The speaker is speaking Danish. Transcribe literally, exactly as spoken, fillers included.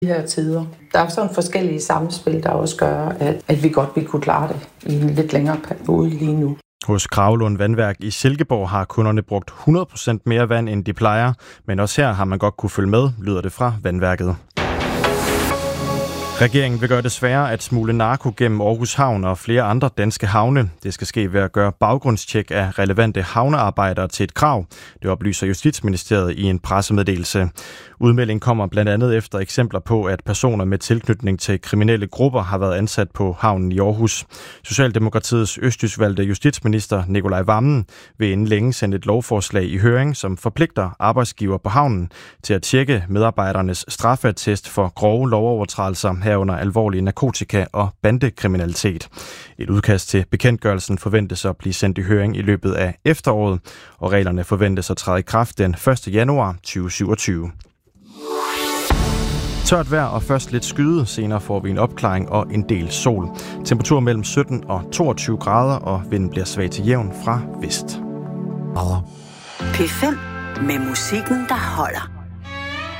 de her tider. Der er sådan forskellige samspil, der også gør, at, at vi godt vil kunne klare det i en lidt længere periode lige nu. Hos Kragelund Vandværk i Silkeborg har kunderne brugt hundrede procent mere vand, end de plejer, men også her har man godt kunne følge med, lyder det fra vandværket. Regeringen vil gøre det sværere at smugle narko gennem Aarhus Havn og flere andre danske havne. Det skal ske ved at gøre baggrundstjek af relevante havnearbejdere til et krav. Det oplyser Justitsministeriet i en pressemeddelelse. Udmeldingen kommer blandt andet efter eksempler på, at personer med tilknytning til kriminelle grupper har været ansat på havnen i Aarhus. Socialdemokratiets østjyskvalgte justitsminister Nicolai Wammen vil inden længe sende et lovforslag i høring, som forpligter arbejdsgiver på havnen til at tjekke medarbejdernes straffeattest for grove lovovertrædelser herunder alvorlige narkotika- og bandekriminalitet. Et udkast til bekendtgørelsen forventes at blive sendt i høring i løbet af efteråret, og reglerne forventes at træde i kraft den første januar tyve syvogtyve. Tørt vejr og først lidt skyde, senere får vi en opklaring og en del sol. Temperatur mellem sytten og toogtyve grader, og vinden bliver svag til jævn fra vest. P fem med musikken, der holder.